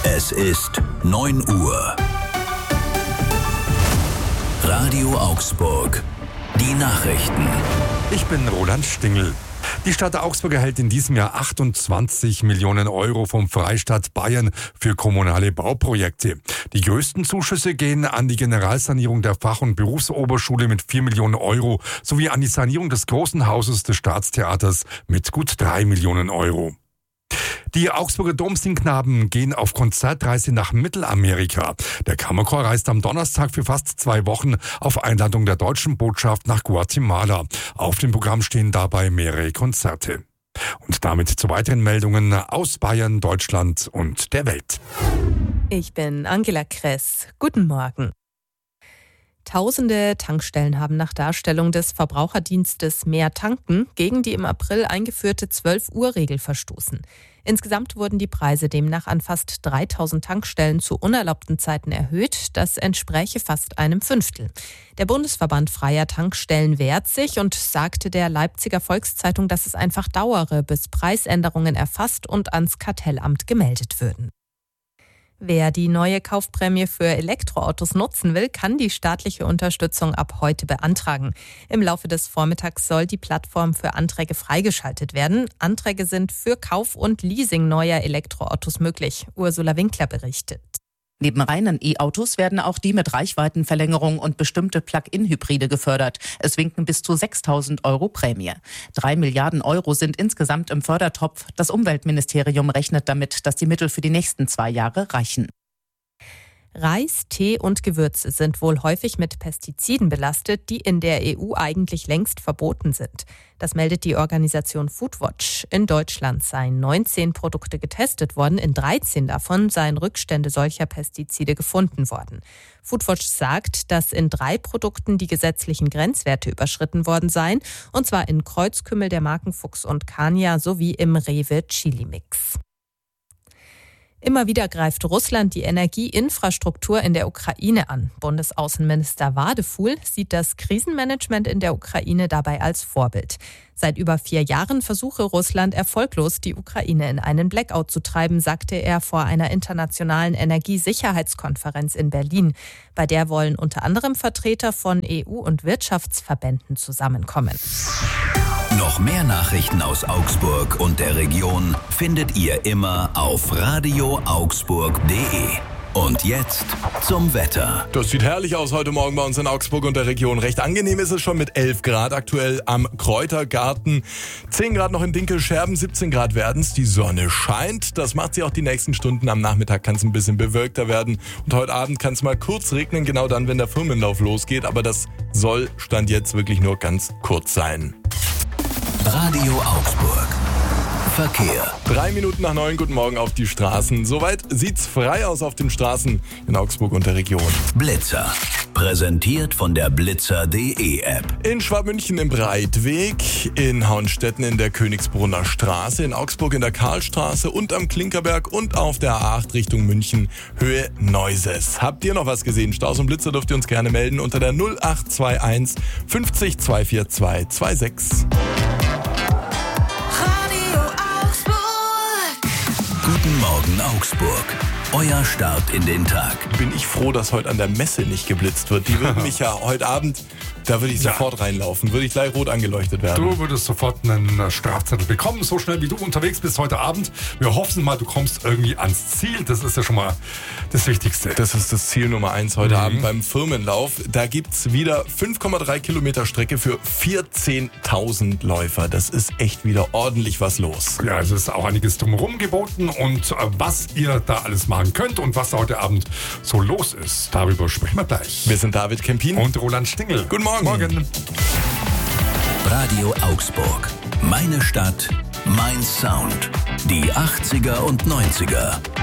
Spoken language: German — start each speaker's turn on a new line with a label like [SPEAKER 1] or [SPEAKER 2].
[SPEAKER 1] Es ist 9 Uhr. Radio Augsburg. Die Nachrichten.
[SPEAKER 2] Ich bin Roland Stingel. Die Stadt Augsburg erhält in diesem Jahr 28 Millionen Euro vom Freistaat Bayern für kommunale Bauprojekte. Die größten Zuschüsse gehen an die Generalsanierung der Fach- und Berufsoberschule mit 4 Millionen Euro sowie an die Sanierung des Großen Hauses des Staatstheaters mit gut 3 Millionen Euro. Die Augsburger Domsingknaben gehen auf Konzertreise nach Mittelamerika. Der Kammerchor reist am Donnerstag für fast 2 Wochen auf Einladung der deutschen Botschaft nach Guatemala. Auf dem Programm stehen dabei mehrere Konzerte. Und damit zu weiteren Meldungen aus Bayern, Deutschland und der Welt.
[SPEAKER 3] Ich bin Angela Kress. Guten Morgen. Tausende Tankstellen haben nach Darstellung des Verbraucherdienstes Mehr tanken gegen die im April eingeführte 12-Uhr-Regel verstoßen. Insgesamt wurden die Preise demnach an fast 3000 Tankstellen zu unerlaubten Zeiten erhöht. Das entspräche fast einem Fünftel. Der Bundesverband Freier Tankstellen wehrt sich und sagte der Leipziger Volkszeitung, dass es einfach dauere, bis Preisänderungen erfasst und ans Kartellamt gemeldet würden. Wer die neue Kaufprämie für Elektroautos nutzen will, kann die staatliche Unterstützung ab heute beantragen. Im Laufe des Vormittags soll die Plattform für Anträge freigeschaltet werden. Anträge sind für Kauf und Leasing neuer Elektroautos möglich. Ursula Winkler berichtet.
[SPEAKER 4] Neben reinen E-Autos werden auch die mit Reichweitenverlängerung und bestimmte Plug-in-Hybride gefördert. Es winken bis zu 6.000 Euro Prämie. 3 Milliarden Euro sind insgesamt im Fördertopf. Das Umweltministerium rechnet damit, dass die Mittel für die nächsten 2 Jahre reichen.
[SPEAKER 3] Reis, Tee und Gewürze sind wohl häufig mit Pestiziden belastet, die in der EU eigentlich längst verboten sind. Das meldet die Organisation Foodwatch. In Deutschland seien 19 Produkte getestet worden, in 13 davon seien Rückstände solcher Pestizide gefunden worden. Foodwatch sagt, dass in 3 Produkten die gesetzlichen Grenzwerte überschritten worden seien, und zwar in Kreuzkümmel der Marken Fuchs und Kania sowie im Rewe Chili Mix. Immer wieder greift Russland die Energieinfrastruktur in der Ukraine an. Bundesaußenminister Wadefuhl sieht das Krisenmanagement in der Ukraine dabei als Vorbild. Seit über 4 Jahren versuche Russland erfolglos, die Ukraine in einen Blackout zu treiben, sagte er vor einer internationalen Energiesicherheitskonferenz in Berlin. Bei der wollen unter anderem Vertreter von EU- und Wirtschaftsverbänden zusammenkommen.
[SPEAKER 1] Noch mehr Nachrichten aus Augsburg und der Region findet ihr immer auf radioaugsburg.de. Und jetzt zum Wetter.
[SPEAKER 5] Das sieht herrlich aus heute Morgen bei uns in Augsburg und der Region. Recht angenehm ist es schon mit 11 Grad aktuell am Kräutergarten. 10 Grad noch in Dinkelscherben, 17 Grad werden's. Die Sonne scheint. Das macht sie auch die nächsten Stunden. Am Nachmittag kann es ein bisschen bewölkter werden. Und heute Abend kann es mal kurz regnen, genau dann, wenn der Firmenlauf losgeht. Aber das soll Stand jetzt wirklich nur ganz kurz sein.
[SPEAKER 1] Radio Augsburg. Verkehr.
[SPEAKER 5] 3 Minuten nach 9, guten Morgen auf die Straßen. Soweit sieht's frei aus auf den Straßen in Augsburg und der Region.
[SPEAKER 1] Blitzer. Präsentiert von der Blitzer.de App.
[SPEAKER 5] In Schwabmünchen im Breitweg, in Hauenstetten in der Königsbrunner Straße, in Augsburg in der Karlstraße und am Klinkerberg und auf der A8 Richtung München, Höhe Neuses. Habt ihr noch was gesehen? Staus und Blitzer dürft ihr uns gerne melden unter der 0821 50 242 26.
[SPEAKER 1] Guten Morgen Augsburg. Euer Start in den Tag.
[SPEAKER 5] Bin ich froh, dass heute an der Messe nicht geblitzt wird. Die würden mich ja heute Abend, da würde ich sofort reinlaufen, würde ich gleich rot angeleuchtet werden.
[SPEAKER 2] Du würdest sofort einen Strafzettel bekommen, so schnell wie du unterwegs bist heute Abend. Wir hoffen mal, du kommst irgendwie ans Ziel. Das ist ja schon mal das Wichtigste.
[SPEAKER 5] Das ist das Ziel Nummer 1 heute Abend beim Firmenlauf. Da gibt's wieder 5,3 Kilometer Strecke für 14.000 Läufer. Das ist echt wieder ordentlich was los.
[SPEAKER 2] Ja, es ist auch einiges drumherum geboten und was ihr da alles machen könnt und was da heute Abend so los ist, darüber sprechen wir gleich.
[SPEAKER 5] Wir sind David Kempin
[SPEAKER 2] und Roland Stingel.
[SPEAKER 5] Guten Morgen.
[SPEAKER 2] Morgen.
[SPEAKER 1] Radio Augsburg. Meine Stadt, mein Sound. Die 80er und 90er.